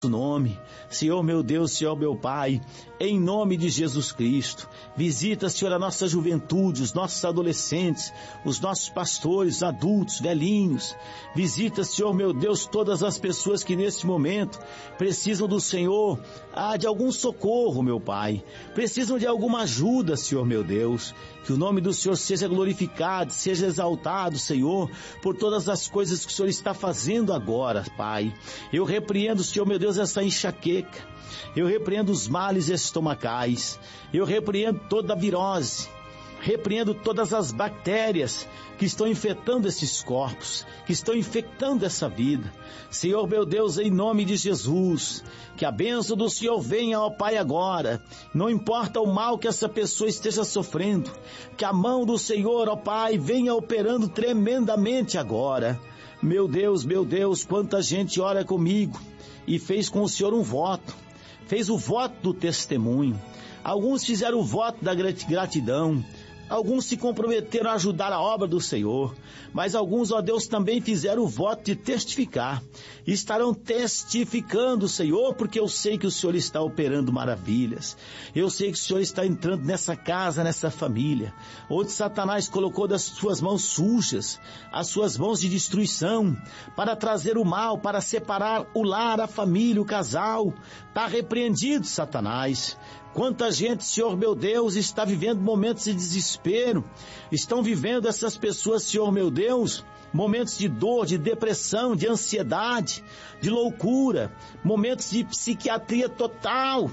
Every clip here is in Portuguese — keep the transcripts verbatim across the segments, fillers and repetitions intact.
nome, Senhor meu Deus, Senhor meu Pai, em nome de Jesus Cristo, visita, Senhor, a nossa juventude, os nossos adolescentes, os nossos pastores, adultos, velhinhos, visita, Senhor meu Deus, todas as pessoas que neste momento precisam do Senhor, ah, de algum socorro, meu Pai, precisam de alguma ajuda, Senhor meu Deus, que o nome do Senhor seja glorificado, seja exaltado, Senhor, por todas as coisas que o Senhor está fazendo agora, Pai. Eu repreendo, Senhor meu Deus, essa enxaqueca, eu repreendo os males estomacais, eu repreendo toda a virose, repreendo todas as bactérias que estão infectando esses corpos, que estão infectando essa vida. Senhor meu Deus, em nome de Jesus, que a bênção do Senhor venha, ó Pai, agora, não importa o mal que essa pessoa esteja sofrendo, que a mão do Senhor, ó Pai, venha operando tremendamente agora. Meu Deus, meu Deus, quanta gente ora comigo e fez com o Senhor um voto, fez o voto do testemunho, alguns fizeram o voto da gratidão, alguns se comprometeram a ajudar a obra do Senhor, mas alguns, ó Deus, também fizeram o voto de testificar, e estarão testificando, Senhor, porque eu sei que o Senhor está operando maravilhas, eu sei que o Senhor está entrando nessa casa, nessa família, onde Satanás colocou das suas mãos sujas, as suas mãos de destruição, para trazer o mal, para separar o lar, a família, o casal. Está repreendido, Satanás. Quanta gente, Senhor meu Deus, está vivendo momentos de desespero, estão vivendo essas pessoas, Senhor meu Deus, momentos de dor, de depressão, de ansiedade, de loucura, momentos de psiquiatria total,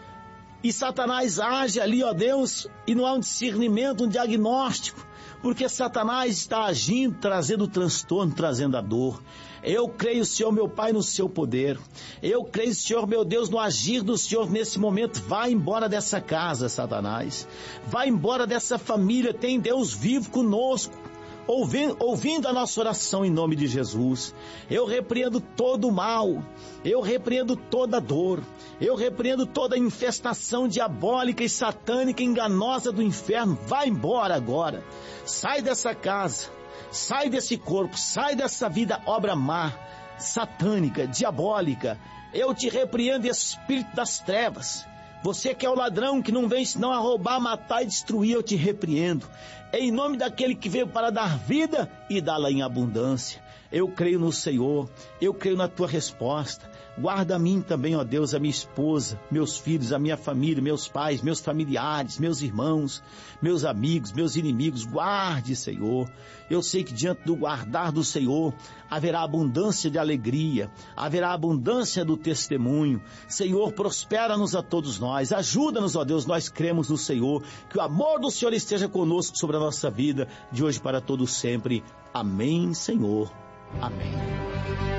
e Satanás age ali, ó Deus, e não há um discernimento, um diagnóstico, porque Satanás está agindo, trazendo transtorno, trazendo a dor. Eu creio, Senhor meu Pai, no seu poder. Eu creio, Senhor meu Deus, no agir do Senhor nesse momento. Vai embora dessa casa, Satanás. Vai embora dessa família. Tem Deus vivo conosco, ouvindo, ouvindo a nossa oração em nome de Jesus. Eu repreendo todo o mal. Eu repreendo toda dor. Eu repreendo toda infestação diabólica e satânica, enganosa do inferno. Vai embora agora. Sai dessa casa. Sai desse corpo, sai dessa vida, obra má, satânica, diabólica. Eu te repreendo, espírito das trevas. Você que é o ladrão, que não vem senão a roubar, matar e destruir, eu te repreendo. Em nome daquele que veio para dar vida e dá-la em abundância. Eu creio no Senhor, eu creio na tua resposta. Guarda a mim também, ó Deus, a minha esposa, meus filhos, a minha família, meus pais, meus familiares, meus irmãos, meus amigos, meus inimigos. Guarde, Senhor. Eu sei que diante do guardar do Senhor haverá abundância de alegria, haverá abundância do testemunho. Senhor, prospera-nos a todos nós. Ajuda-nos, ó Deus, nós cremos no Senhor. Que o amor do Senhor esteja conosco sobre a nossa vida, de hoje para todos sempre. Amém, Senhor. Amém.